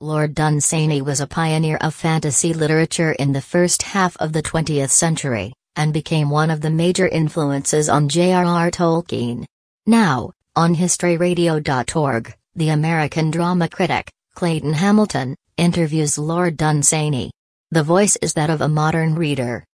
Lord Dunsany was a pioneer of fantasy literature in the first half of the 20th century, and became one of the major influences on J.R.R. Tolkien. Now, on HistoryRadio.org, the American drama critic, Clayton Hamilton, interviews Lord Dunsany. The voice is that of a modern reader.